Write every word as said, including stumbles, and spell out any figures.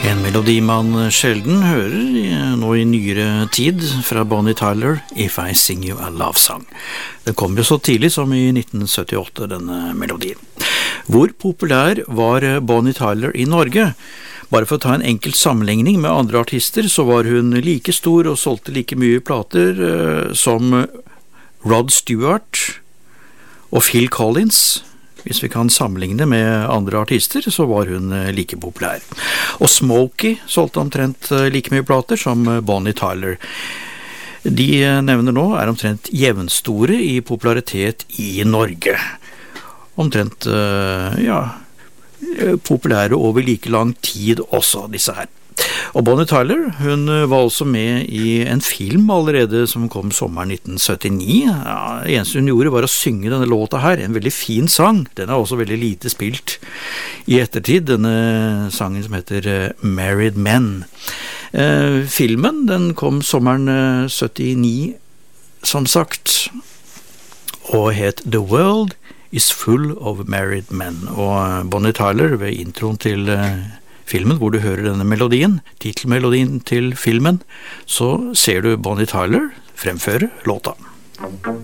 En melodi man sjelden hører nå i nyere tid fra Bonnie Tyler, If I Sing You a Love Song. Den kom jo så tidlig som i nitten syttiåtte, denne melodien. Hvor populær var Bonnie Tyler i Norge? Bare for å ta en enkelt sammenligning med andre artister, så var hun like stor og solgte like mye plater eh, som Rod Stewart og Phil Collins. Hvis vi kan sammenligne med andre artister, så var hun like populær. Og Smokey solgte omtrent like mye plater som Bonnie Tyler. De nevner nå er omtrent jevnstore i popularitet i Norge. Omtrent, ja, populære over like lang tid også, disse her. Og Bonnie Tyler, hun var også med i en film allerede som kom sommeren nitten syttini. Ja, det eneste hun gjorde var å synge denne låta her, en veldig fin sang. Den er også veldig lite spilt i ettertid, denne sangen som heter Married Men. Eh, filmen, den kom sommeren syttini, som sagt, og het The World is Full of Married Men. Og Bonnie Tyler ved introen til filmen, hvor du hører denne melodien, titelmelodien til filmen, så ser du Bonnie Tyler fremføre låta.